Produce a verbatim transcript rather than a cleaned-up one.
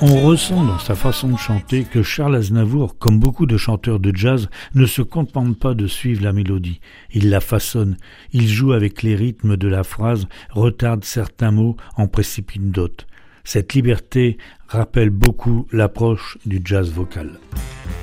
On ressent dans sa façon de chanter que Charles Aznavour, comme beaucoup de chanteurs de jazz, ne se contente pas de suivre la mélodie. Il la façonne, il joue avec les rythmes de la phrase, retarde certains mots, en précipite d'autres. Cette liberté rappelle beaucoup l'approche du jazz vocal.